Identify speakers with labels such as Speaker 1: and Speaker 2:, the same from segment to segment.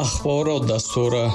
Speaker 1: Axborot dasturi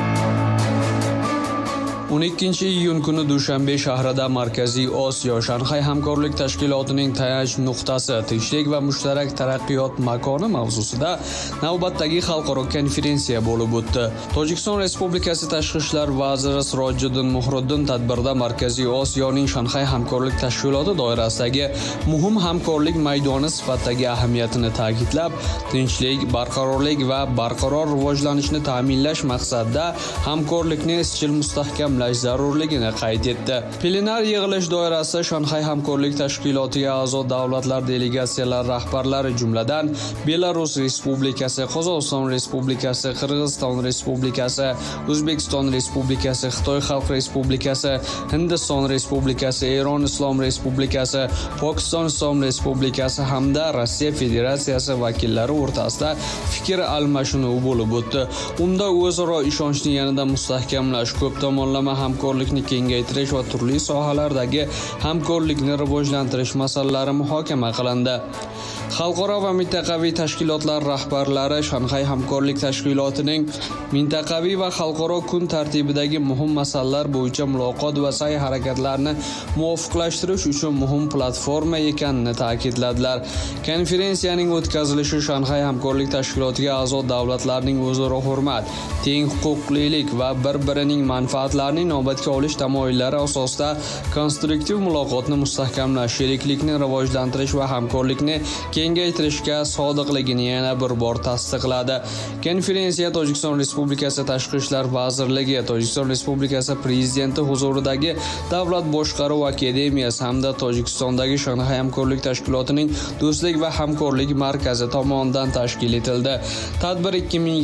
Speaker 1: 12 iyun kuni Dushanbe shahrida Markaziy Osiyo Shanxay hamkorlik tashkilotining tayanch nuqtasi tinchlik va mushtarak taraqqiyot makoni mavzusida navbatdagi xalqaro konferensiya bo'lib o'tdi. Tojikiston Respublikasi Tashqi ishlar vaziri Sirojiddin Muhriddin tadbirda Markaziy Osiyoning Shanxay hamkorlik tashkiloti doirasidagi muhim hamkorlik maydoni sifatidagi ahamiyatini ta'kidlab, tinchlik, barqarorlik va barqaror rivojlanishni ta'minlash maqsadida hamkorlikni izchil mustahkamlash zarurligini qayd etdi. Plenar yig'ilish doirasida Shanxay hamkorlik tashkilotiga a'zo davlatlar delegatsiyalari rahbarlari jumladan Belarus Respublikasi, Qozog'iston Respublikasi, Qirg'iziston Respublikasi, O'zbekiston Respublikasi, Xitoy Xalq Respublikasi, Hindiston Respublikasi, Eron Islom Respublikasi, Pokiston Islom Respublikasi hamda Rossiya Federatsiyasi vakillari o'rtasida fikr almashinuvi bo'lib o'tdi. Unda o'zaro ishonchni yanada mustahkamlash, ko'p tomonlama hamkorlikni kengaytirish va turli sohalardagi hamkorlikni rivojlantirish masalalari muhokama qilindi. Xalqaro va mintaqaviy tashkilotlar rahbarlari Shanxay hamkorlik tashkilotining mintaqaviy va xalqaro kun tartibidagi muhim masalalar bo'yicha muloqot va sa'y-harakatlarni muvofiqlashtirish uchun muhim platforma ekanini ta'kidladilar. Konferensiyaning o'tkazilishi Shanxay hamkorlik tashkilotiga a'zo davlatlarning o'zaro hurmat, teng huquqlilik va bir-birining manfaatlarini inobatga olish tamoyillari asosida konstruktiv muloqotni mustahkamlash, sheriklikni rivojlantirish va hamkorlikni kengaytirishga sodiqligini yana bir bor tasdiqladi. Konferensiya Tojikiston Respublikasi Tashqi ishlar vazirligi, Tojikiston Respublikasi prezidenti huzuridagi Davlat boshqaruv akademiyasi hamda Tojikistondagi Shanxay hamkorlik tashkilotining do'stlik va hamkorlik markazi tomonidan tashkil etildi. Tadbir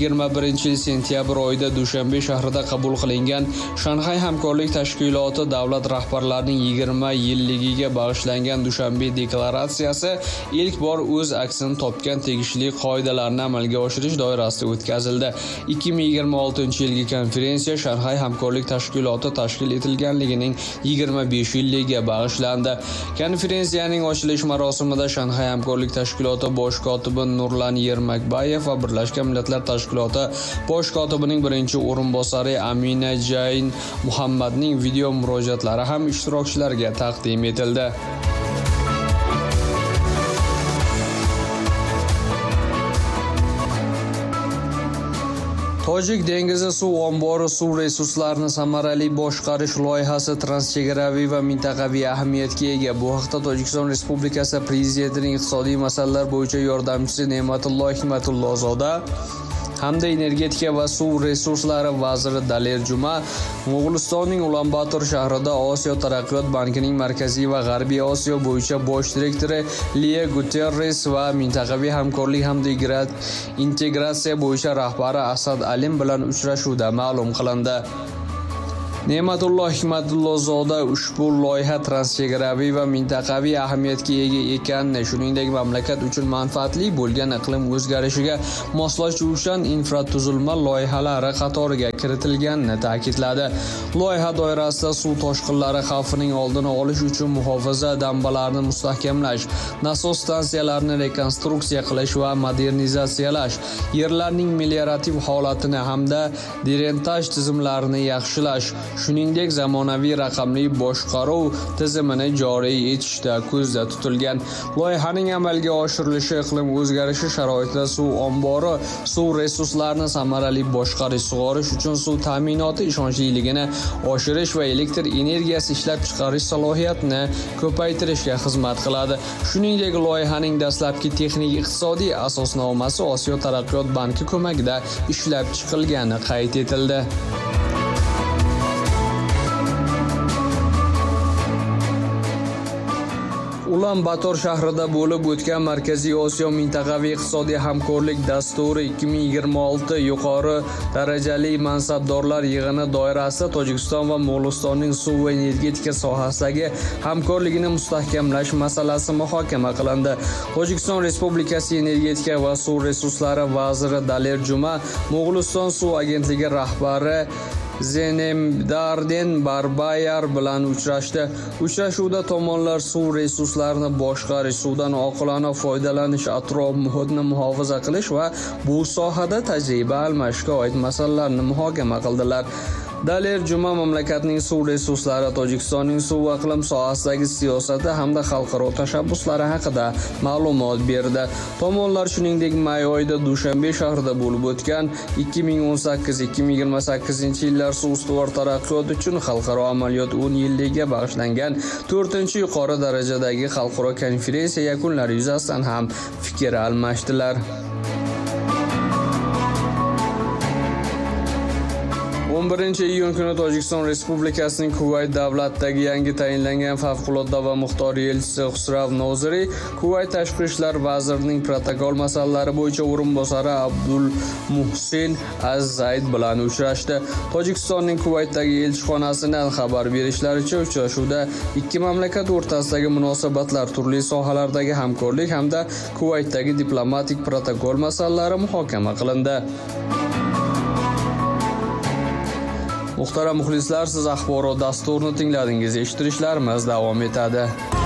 Speaker 1: 2021 sentyabr oyida Dushanbe shahrida qabul qilingan Shanxay hamkorlik tashkiloti davlat rahbarlarining 20 yilligiga bag'ishlangan Dushanbe deklaratsiyasi ilk bor o'z aksini topgan tegishli qoidalarni amalga oshirish doirasida o'tkazildi. 2026-yilgi konferensiya Shanxay hamkorlik tashkiloti tashkil etilganligining 25 yilligiga bag'ishlandi. Konferensiyaning ochilish marosimida Shanxay hamkorlik tashkiloti bosh kotibi Nurlan Yermakbayev va Birlashgan Millatlar Tashkiloti bosh kotibining birinchi o'rinbosari Amina Jain Muhammadning video murojaatlari ham ishtirokchilarga taqdim etildi. Tojik dengizi suv ombori suv resurslarini samarali boshqarish loyihasi transchegaraviy va mintaqaviy ahamiyatga ega. Bu haqda Tojikiston Respublikasi prezidentining iqtisodiy masalalar bo'yicha yordamchisi Ne'matulloh Hikmatullozoda hamda energetika va suv resurslari vaziri Daler Juma Mo'g'ulistonning Ulan-Bator shahrida Osiyo taraqqiyot bankining Markaziy va G'arbiy Osiyo bo'yicha bosh direktori Liya Guterres va mintaqaviy hamkorlik hamda integratsiya bo'yicha rahbari Asad Alim bilan uchrashuvda ma'lum qilindi. Ne'matulloh Hikmatullozoda ushbu loyiha transchegaraviy va mintaqaviy ahamiyatga ega ekanini, shuningdek mamlakat uchun manfaatli bo'lgan iqlim o'zgarishiga moslashuvchan infratuzilma loyihalari qatoriga kiritilganini ta'kidladi. Loyiha doirasida suv toshqinlari xavfining oldini olish uchun muhofaza dambalarini mustahkamlash, nasos stansiyalarini rekonstruksiya qilish va modernizatsiyalash, yerlarning meliorativ holatini hamda derentaj tizimlarini yaxshilash, shuningdek zamonaviy raqamli boshqaruv tizimini joriy etishda ko'zda tutilgan. Loyihaning amalga oshirilishi iqlim o'zgarishi sharoitida suv ombori, suv resurslarini samarali boshqarish, sug'orish uchun suv ta'minoti ishonchliligini oshirish va elektr energiyasi ishlab chiqarish salohiyatini ko'paytirishga xizmat qiladi. Shuningdek, loyihaning dastlabki texnik iqtisodiy asosnomasi Osiyo taraqqiyot banki ko'magida ishlab chiqilgani qayd etildi. Ulan-Bator shahrida bo'lib o'tgan Markaziy Osiyo mintaqaviy iqtisodiy hamkorlik dasturi 2026 yuqori darajali mansabdorlar yig'ini doirasida Tojikiston va Mo'g'ulistonning suv va energetika sohasidagi hamkorligini mustahkamlash masalasi muhokama qilindi. Tojikiston Respublikasi energetika va suv resurslari vaziri Daler Juma Mo'g'uliston suv agentligi rahbari Zenemdarden Barbayar bilan uchrashdi. Uchrashuvda tomonlar suv resurslarini boshqarish, suvdan oqilona foydalanish, atrof-muhitni muhofaza qilish va bu sohada tajriba almashishga oid masalalarni muhokama qildilar. Daler Juma mamlakatning suv resurslari, Tojikistonning suv va iqlim sohasidagi siyosati hamda xalqaro tashabbuslari haqida ma'lumot berdi. Tomonlar shuningdek may oyida Dushanbe shahrida bo'lib o'tgan 2018-2028-yillar suv ustuvor taraqqiyot uchun xalqaro amaliyot 10 yilligiga bag'ishlangan 4-yuqori darajadagi xalqaro konferensiya yakunlari yuzasidan ham fikr almashdilar. 11-iyun kuni Tojikiston Respublikasining Kuvayt davlatidagi yangi tayinlangan favqulodda va muxtor elchisi Xusrav Noziri Kuvayt tashqi ishlar vazirining protokol masalalari bo'yicha o'rinbosari Abdul Muhsin Az-Zayd bilan uchrashdi. Tojikistonning Kuvaytdagi elchixonasining xabar berishlaricha, uchrashuvda ikki mamlakat o'rtasidagi munosabatlar, turli sohalardagi hamkorlik hamda Kuvaytdagi diplomatik protokol masalalari muhokama qilindi. Muhtaram muxlislar, siz axborot dasturini tingladingiz. Eshittirishlarimiz davom etadi.